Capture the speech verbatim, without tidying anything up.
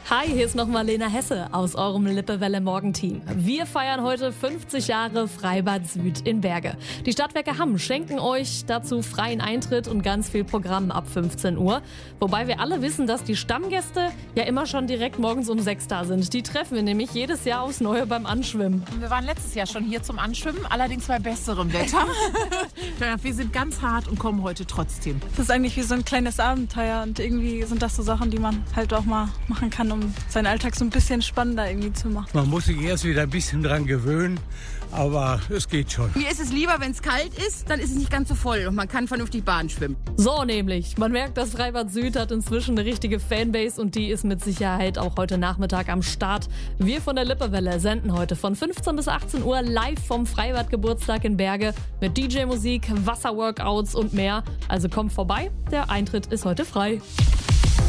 Hi, hier ist nochmal Lena Hesse aus eurem Lippewelle Morgenteam. Wir feiern heute fünfzig Jahre Freibad Süd in Berge. Die Stadtwerke Hamm schenken euch dazu freien Eintritt und ganz viel Programm ab fünfzehn Uhr. Wobei wir alle wissen, dass die Stammgäste ja immer schon direkt morgens um sechs da sind. Die treffen wir nämlich jedes Jahr aufs Neue beim Anschwimmen. Wir waren letztes Jahr schon hier zum Anschwimmen, allerdings bei besserem Wetter. Wir sind ganz hart und kommen heute trotzdem. Das ist eigentlich wie so ein kleines Abenteuer und irgendwie sind das so Sachen, die man halt auch mal machen kann, um seinen Alltag so ein bisschen spannender irgendwie zu machen. Man muss sich erst wieder ein bisschen dran gewöhnen, aber es geht schon. Mir ist es lieber, wenn es kalt ist, dann ist es nicht ganz so voll und man kann vernünftig Bahn schwimmen. So nämlich. Man merkt, das Freibad Süd hat inzwischen eine richtige Fanbase und die ist mit Sicherheit auch heute Nachmittag am Start. Wir von der Lippewelle senden heute von fünfzehn bis achtzehn Uhr live vom Freibad-Geburtstag in Berge mit D J-Musik, Wasserworkouts und mehr. Also kommt vorbei, der Eintritt ist heute frei.